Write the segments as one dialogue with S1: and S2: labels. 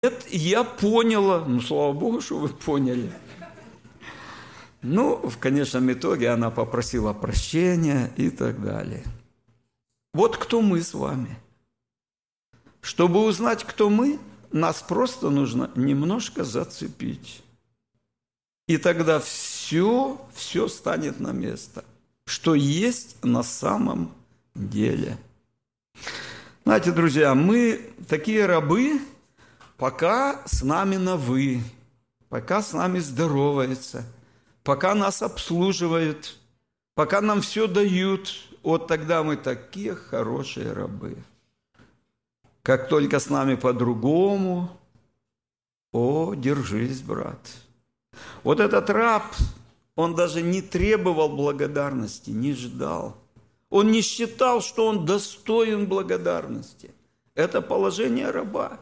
S1: Нет, я поняла. Ну, слава Богу, что вы поняли. Ну, в конечном итоге она попросила прощения и так далее. Вот кто мы с вами. Чтобы узнать, кто мы, нас просто нужно немножко зацепить. И тогда все станет на место, что есть на самом деле. Знаете, друзья, мы такие рабы, пока с нами на «вы», пока с нами здоровается, пока нас обслуживают, пока нам все дают, вот тогда мы такие хорошие рабы. Как только с нами по-другому, держись, брат. Вот этот раб, он даже не требовал благодарности, не ждал. Он не считал, что он достоин благодарности. Это положение раба.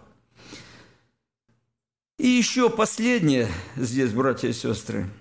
S1: И еще последнее здесь, братья и сестры.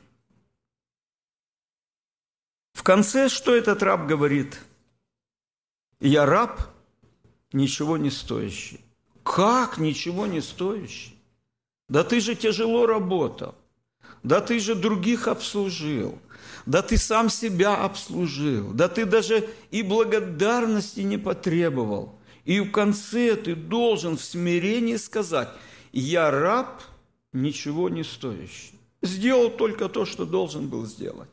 S1: В конце, что этот раб говорит? Я раб, ничего не стоящий. Как ничего не стоящий? Да ты же тяжело работал. Да ты же других обслужил. Да ты сам себя обслужил. Да ты даже и благодарности не потребовал. И в конце ты должен в смирении сказать: я раб, ничего не стоящий. Сделал только то, что должен был сделать.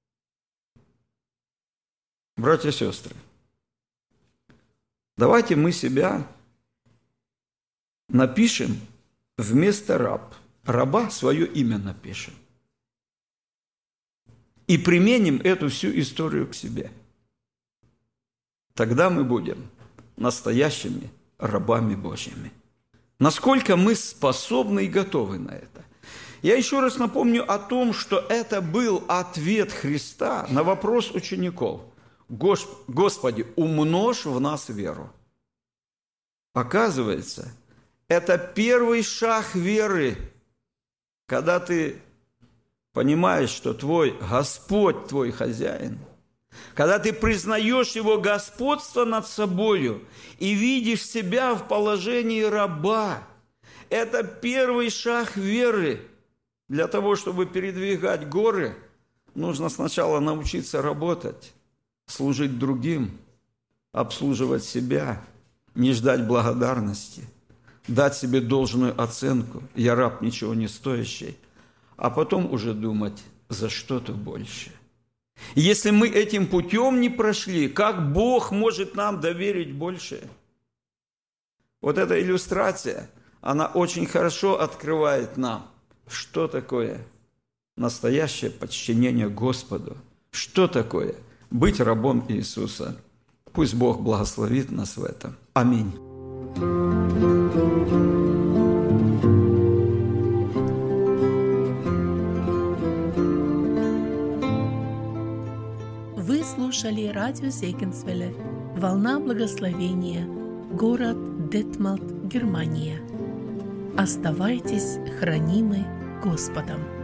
S1: Братья и сестры, давайте мы себя напишем вместо раб. Раба свое имя напишем. И применим эту всю историю к себе. Тогда мы будем настоящими рабами Божьими. Насколько мы способны и готовы на это? Я еще раз напомню о том, что это был ответ Христа на вопрос учеников. Господи, умножь в нас веру. Оказывается, это первый шаг веры, когда ты понимаешь, что твой Господь, твой хозяин, когда ты признаешь Его господство над собою и видишь себя в положении раба, это первый шаг веры. Для того, чтобы передвигать горы, нужно сначала научиться работать, служить другим, обслуживать себя, не ждать благодарности, дать себе должную оценку. Я раб, ничего не стоящий. А потом уже думать за что-то больше. Если мы этим путем не прошли, как Бог может нам доверить больше? Вот эта иллюстрация, она очень хорошо открывает нам, что такое настоящее подчинение Господу, что такое быть рабом Иисуса. Пусть Бог благословит нас в этом. Аминь.
S2: Вы слушали радио Зегенсвелле «Волна благословения», город Детмалт, Германия. Оставайтесь хранимы Господом.